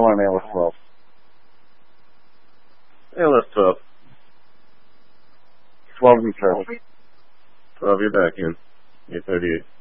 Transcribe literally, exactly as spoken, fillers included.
want an A L S twelve. A L S twelve. twelve in charge. twelve, you're back in. You're thirty-eight.